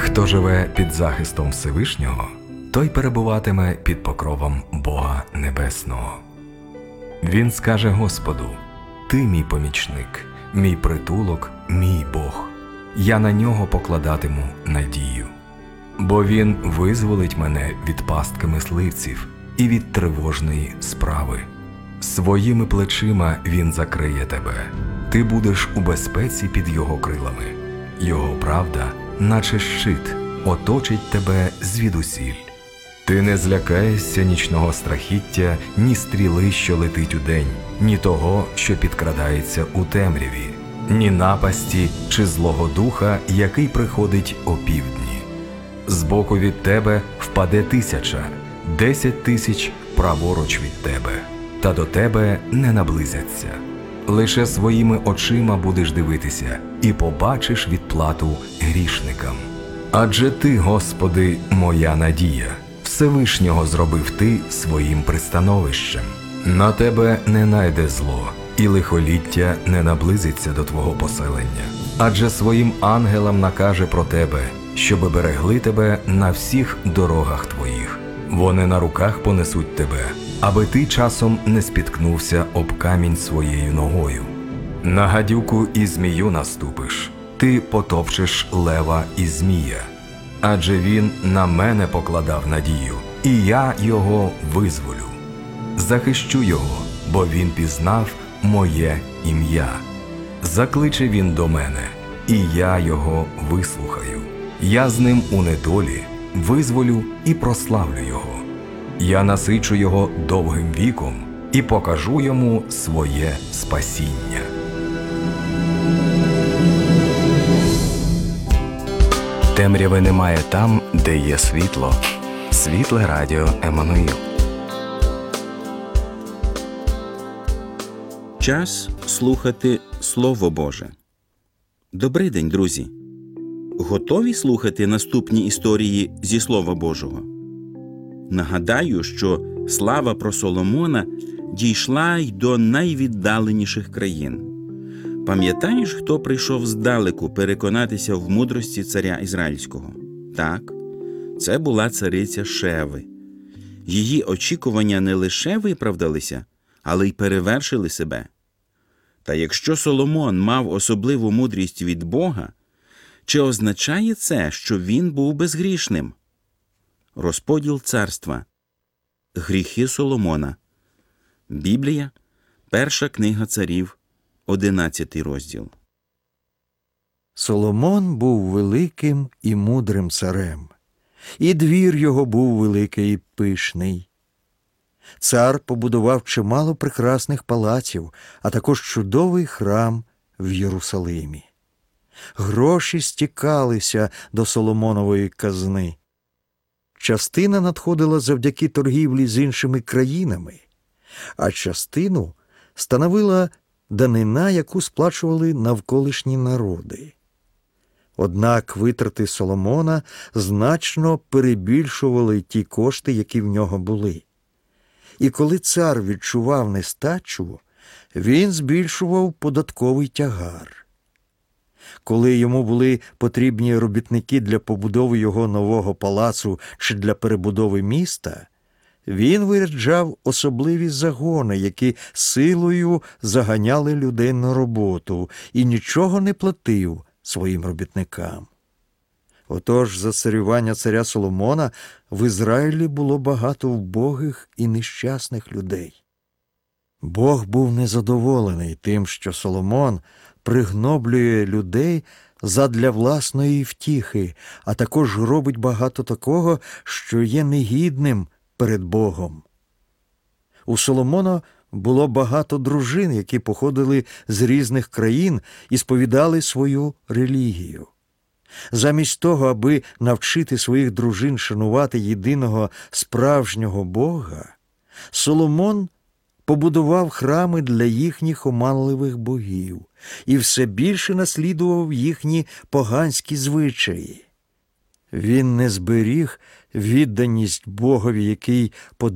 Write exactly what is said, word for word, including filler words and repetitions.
Хто живе під захистом Всевишнього, той перебуватиме під покровом Бога Небесного. Він скаже Господу: «Ти мій помічник, мій притулок, мій Бог. Я на нього покладатиму надію. Бо він визволить мене від пастки мисливців і від тривожної справи. Своїми плечима він закриє тебе. Ти будеш у безпеці під його крилами. Його правда, наче щит, оточить тебе звідусіль. Ти не злякаєшся нічного страхіття, ні стріли, що летить удень, ні того, що підкрадається у темряві, ні напасті чи злого духа, який приходить опівдні. Збоку від тебе впаде тисяча, десять тисяч праворуч від тебе, та до тебе не наблизяться. Лише своїми очима будеш дивитися і побачиш відплату грішникам. Адже ти, Господи, моя надія, Всевишнього зробив ти своїм пристановищем. На тебе не найде зло, і лихоліття не наблизиться до твого поселення. Адже своїм ангелам накаже про тебе, щоби берегли тебе на всіх дорогах твоїх. Вони на руках понесуть тебе, аби ти часом не спіткнувся об камінь своєю ногою. На гадюку і змію наступиш, ти потопчеш лева і змія. Адже він на мене покладав надію, і я його визволю. Захищу його, бо він пізнав моє ім'я. Закличе він до мене, і я його вислухаю. Я з ним у недолі визволю і прославлю його. Я насичу його довгим віком і покажу йому своє спасіння. Темряви немає там, де є світло. Світле радіо Еммануїл. Час слухати Слово Боже. Добрий день, друзі! Готові слухати наступні історії зі Слова Божого? Нагадаю, що слава про Соломона дійшла й до найвіддаленіших країн. Пам'ятаєш, хто прийшов здалеку переконатися в мудрості царя Ізраїльського? Так, це була цариця Шеви. Її очікування не лише виправдалися, але й перевершили себе. Та якщо Соломон мав особливу мудрість від Бога, чи означає це, що він був безгрішним? Розподіл царства. Гріхи Соломона. Біблія. Перша книга царів. Одинадцятий розділ. Соломон був великим і мудрим царем, і двір його був великий і пишний. Цар побудував чимало прекрасних палаців, а також чудовий храм в Єрусалимі. Гроші стікалися до Соломонової казни. Частина надходила завдяки торгівлі з іншими країнами, а частину становила данина, яку сплачували навколишні народи. Однак витрати Соломона значно перебільшували ті кошти, які в нього були. І коли цар відчував нестачу, він збільшував податковий тягар. Коли йому були потрібні робітники для побудови його нового палацу чи для перебудови міста, він виряджав особливі загони, які силою заганяли людей на роботу, і нічого не платив своїм робітникам. Отож, за царювання царя Соломона в Ізраїлі було багато вбогих і нещасних людей. Бог був незадоволений тим, що Соломон пригноблює людей задля власної втіхи, а також робить багато такого, що є негідним перед Богом. У Соломона було багато дружин, які походили з різних країн і сповідали свою релігію. Замість того, аби навчити своїх дружин шанувати єдиного справжнього Бога, Соломон побудував храми для їхніх оманливих богів і все більше наслідував їхні поганські звичаї. Він не зберіг відданість Богові, який